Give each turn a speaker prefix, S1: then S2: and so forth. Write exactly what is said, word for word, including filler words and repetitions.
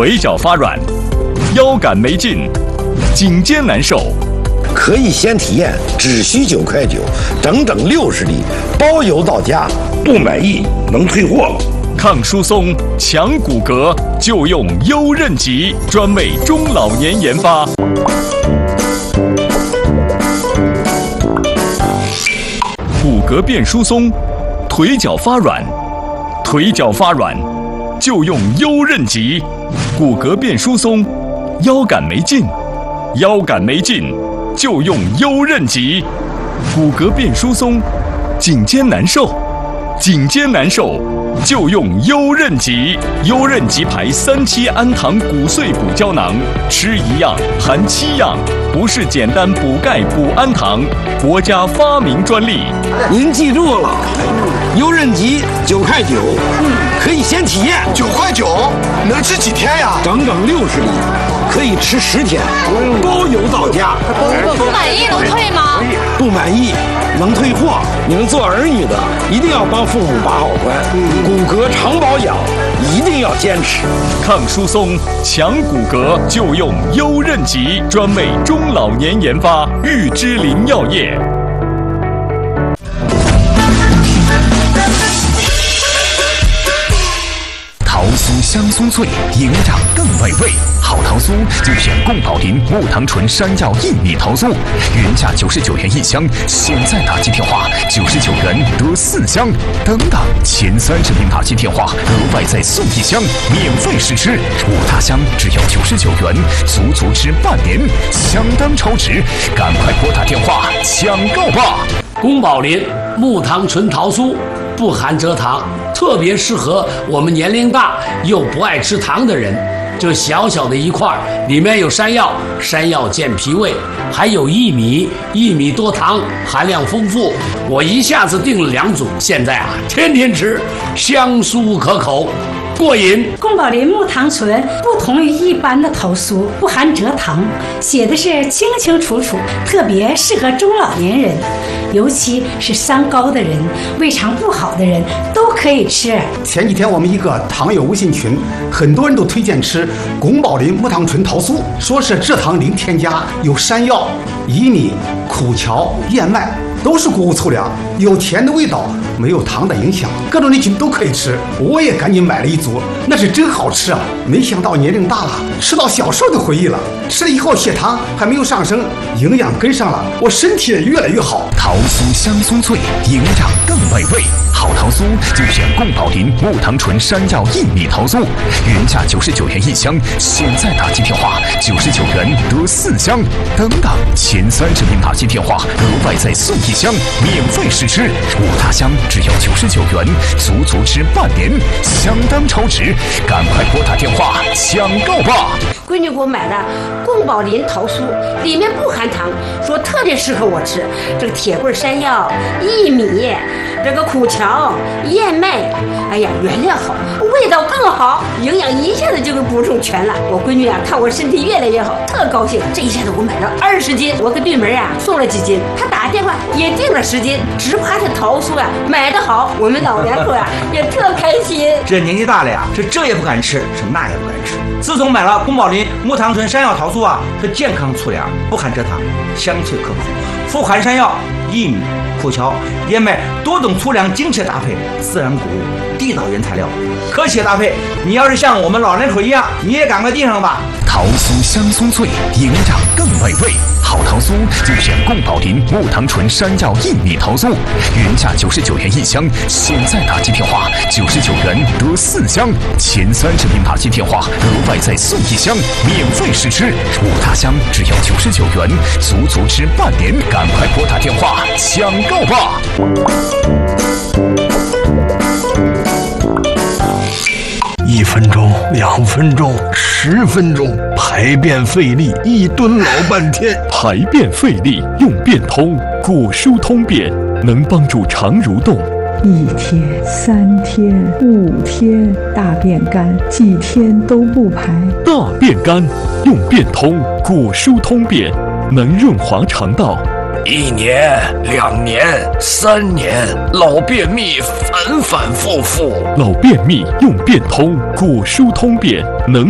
S1: 腿脚发软，腰杆没劲，颈肩难受。
S2: 可以先体验，只需九块九，整整六十粒，包邮到家。不满意能退货。
S1: 抗疏松、强骨骼，就用优韧极，专为中老年研发。骨骼变疏松，腿脚发软，腿脚发软，就用优韧极。骨骼变疏松，腰杆没劲，腰杆没劲，就用优韧极。骨骼变疏松，颈肩难受，颈肩难受，就用优韧极。优韧极牌三七氨糖骨碎补胶囊，吃一样含七样，不是简单补钙补氨糖，国家发明专利。
S2: 您记住了，优韧极九块九，嗯，可以先体验。
S3: 九块九能吃几天呀？
S2: 整整六十粒，可以吃十天，包邮到家。
S4: 不满意能退吗？
S2: 不满意能退货。你们做儿女的一定要帮父母把好关，骨骼常保养一定要坚持。
S1: 抗疏松、强骨骼，就用优韧极，专为中老年研发，玉芝林药业。
S5: 桃酥香酥脆，营养更美味。好桃酥就选贡宝林木糖醇山药薏米桃酥，原价九十九元一箱，现在打击电话九十九元得四箱，等等前三十名打击电话额外再送一箱，免费试吃。五大箱只要九十九元，足足吃半年，相当超值，赶快拨打电话抢购吧！
S6: 宫保林木糖醇桃酥不含蔗糖，特别适合我们年龄大又不爱吃糖的人。这小小的一块，里面有山药，山药健脾胃，还有薏米，薏米多糖，含量丰富。我一下子订了两组，现在啊，天天吃，香酥可口，过瘾。
S7: 宫保林木糖醇不同于一般的桃酥，不含蔗糖，写的是清清楚楚，特别适合中老年人，尤其是三高的人、胃肠不好的人都可以吃。
S3: 前几天我们一个糖友微信群，很多人都推荐吃宫保林木糖醇桃酥，说是蔗糖零添加，有山药、薏米、苦荞、燕麦，都是谷物粗粮，有甜的味道，没有糖的影响，各种人群都可以吃。我也赶紧买了一组，那是真好吃啊！没想到年龄大了，吃到小时候的回忆了。吃了以后血糖还没有上升，营养跟上了，我身体也越来越好。
S5: 桃酥香酥脆，营养更美味。好桃酥就选贡宝林木糖醇山药薏米桃酥，原价九十九元一箱，现在打击电话九十九元得四箱，等等前三十名打击电话额外再送一箱，免费试吃。五大箱只要九十九元，足足吃半年，相当超值，赶快拨打电话抢购吧！
S8: 闺女给我买的贡宝林桃酥，里面不含糖，说特别适合我吃。这个铁棍山药、薏米，这个苦荞、燕麦，哎呀，原料好，味道更好，营养一下子就给补充全了。我闺女啊，看我身体越来越好，特高兴。这一下子我买了二十斤，我给对门啊送了几斤，她打电话也订了十斤，只夸这桃酥啊买得好，我们老两口啊也特开心。
S9: 这年纪大了呀，是这也不敢吃，是那也不敢吃。自从买了宫保林木糖醇山药桃酥啊，是健康粗粮，不含蔗糖，香脆可口，富含山药、薏米、苦荞、燕麦多种粗粮精确搭配，自然谷物，地道原材料，科学搭配。你要是像我们老人口一样，你也赶快订上吧。
S5: 桃酥香酥脆，营养更美味。好桃酥就选贡宝林木糖醇山药薏米桃酥，原价九十九元一箱，现在打击电话九十九元得四箱，前三十名打击电话额外再送一箱，免费试吃。五大箱只要九十九元，足足吃半年，赶快拨打电话抢购吧！
S10: 一分钟，两分钟，十分钟，排便费力，一蹲老半天。
S1: 排便费力用便通，果蔬通便，能帮助肠蠕动。
S11: 一天、三天、五天，大便干，几天都不排。
S1: 大便干用便通，果蔬通便，能润滑肠道。
S12: 一年、两年、三年，老便秘反反复复。
S1: 老便秘用便通，果蔬通便，能